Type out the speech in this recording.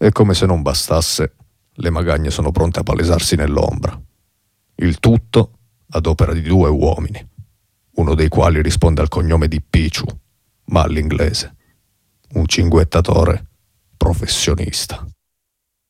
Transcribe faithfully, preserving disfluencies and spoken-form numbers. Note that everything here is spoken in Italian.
E come se non bastasse, le magagne sono pronte a palesarsi nell'ombra. Il tutto ad opera di due uomini, uno dei quali risponde al cognome di Picciu, ma all'inglese, un cinguettatore professionista.